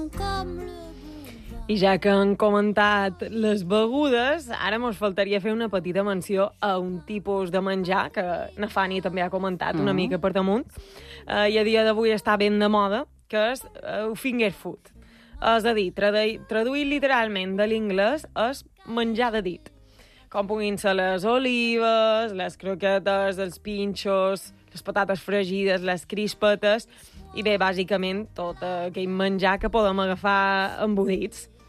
I ja que han comentat les begudes, ara mos faltaria fer una petita menció a un tipus de menjar que na Fanny també ha comentat una mica per damunt, i a dia d'avui està ben de moda, que és el finger food. És a dir, traduït literalment de l'inglès és menjar de dit. Com puguin ser les olives, les croquetes, els pinxos, les patates fregides, les crispetes, i bé, bàsicament, tot aquell menjar que podem agafar embudits.